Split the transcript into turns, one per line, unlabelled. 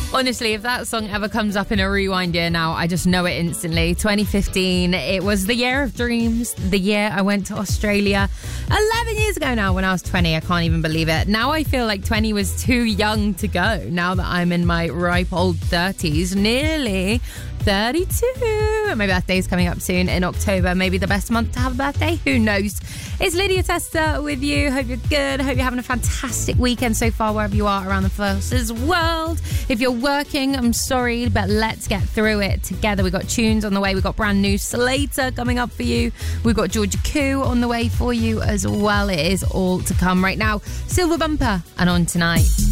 Honestly, if that song ever comes up in a rewind year now, I just know it instantly. 2015, it was the year of dreams, the year I went to Australia 11 years ago now when I was 20. I can't even believe it. Now I feel like 20 was too young to go, now that I'm in my ripe old 30s, nearly 32. My birthday's coming up soon in October. Maybe the best month to have a birthday. Who knows? It's Lydia Testa with you. Hope you're good. Hope you're having a fantastic weekend so far, wherever you are around the Forces world. If you're working, I'm sorry, but let's get through it together. We've got tunes on the way. We've got brand new Slater coming up for you. We've got Georgia Koo on the way for you as well. It is all to come right now. Silver Bumper and On Tonight.